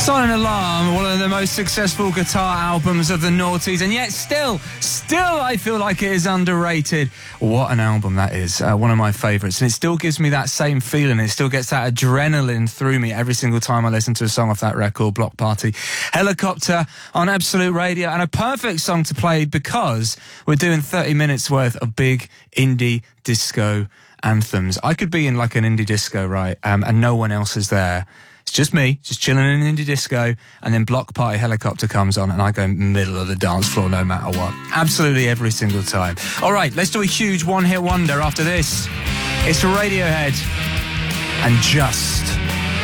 Silent Alarm, one of the most successful guitar albums of the noughties, and yet still I feel like it is underrated. What an album that is. One of my favourites, and it still gives me that same feeling. It still gets that adrenaline through me every single time I listen to a song off that record, Block Party. Helicopter on Absolute Radio, and a perfect song to play because we're doing 30 minutes worth of big indie disco anthems. I could be in like an indie disco, right, and no one else is there. It's just me, just chilling in an indie disco, and then Block Party Helicopter comes on, and I go in the middle of the dance floor no matter what. Absolutely every single time. All right, let's do a huge one-hit wonder after this. It's Radiohead and Just.